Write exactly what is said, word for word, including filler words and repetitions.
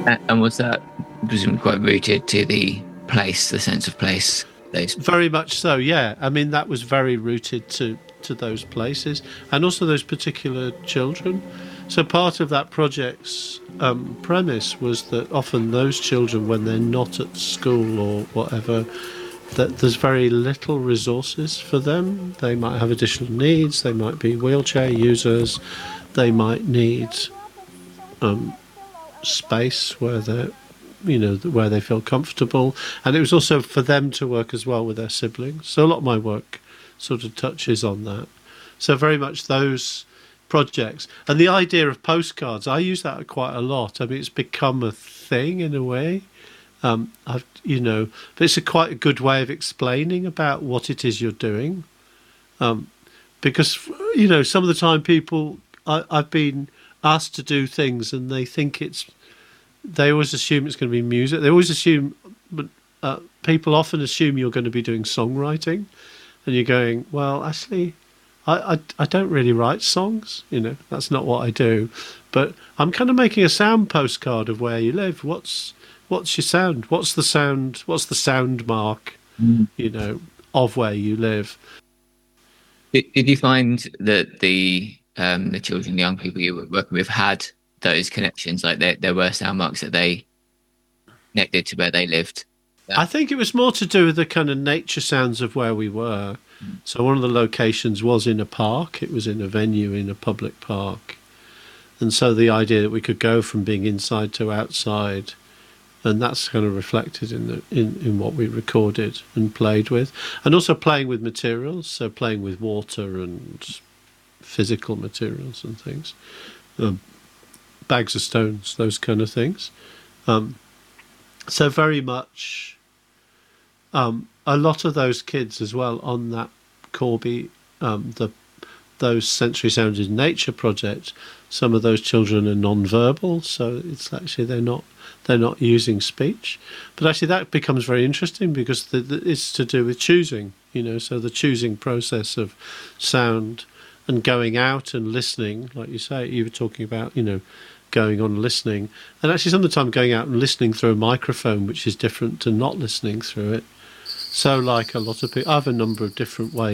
A- And was that presumably quite rooted to the place, the sense of place? Those. Very much so, yeah. I mean, that was very rooted to, to those places and also those particular children. So part of that project's um, premise was that often those children, when they're not at school or whatever, that there's very little resources for them. They might have additional needs. They might be wheelchair users. They might need um, space where they're, you know, where they feel comfortable. And it was also for them to work as well with their siblings. So a lot of my work sort of touches on that. So very much those projects. And the idea of postcards, I use that quite a lot. I mean, it's become a thing in a way. Um, I've, you know, but it's a quite a good way of explaining about what it is you're doing. Um, because, you know, some of the time people, I, I've been asked to do things and they think it's, they always assume it's going to be music. They always assume, but uh, people often assume you're going to be doing songwriting, and you're going, well, actually, I, I, I don't really write songs. You know, that's not what I do. But I'm kind of making a sound postcard of where you live. What's what's your sound? What's the sound? What's the sound mark? Mm. You know, of where you live. Did, did you find that the um, the children, the young people you were working with had those connections, like there, there were sound marks that they connected to where they lived? Yeah. I think it was more to do with the kind of nature sounds of where we were. Mm. So one of the locations was in a park. It was in a venue in a public park. And so the idea that we could go from being inside to outside, and that's kind of reflected in the in, in what we recorded and played with. And also playing with materials, so playing with water and physical materials and things. Um, bags of stones, those kind of things. Um, so very much um, a lot of those kids as well on that Corby, um, the those Sensory Sounds in Nature project, some of those children are non-verbal, so it's actually they're not they're not using speech. But actually that becomes very interesting because the, the, it's to do with choosing, you know, so the choosing process of sound and going out and listening, like you say, you were talking about, you know, going on listening, and actually sometimes going out and listening through a microphone, which is different to not listening through it. So like a lot of people, I have a number of different ways